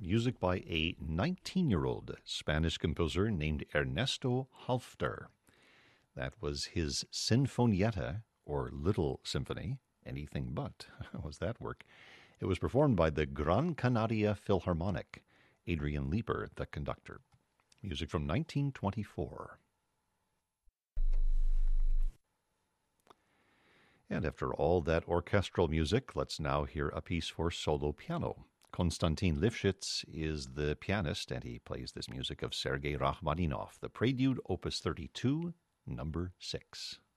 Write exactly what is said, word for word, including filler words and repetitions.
music by a nineteen-year-old Spanish composer named Ernesto Halffter. That was his Sinfonietta, or Little Symphony, anything but. How was that work? It was performed by the Gran Canaria Philharmonic, Adrian Leeper, the conductor. Music from nineteen twenty-four. And after all that orchestral music, let's now hear a piece for solo piano. Konstantin Lifshitz is the pianist, and he plays this music of Sergei Rachmaninoff, the Prelude, Opus thirty-two, number six.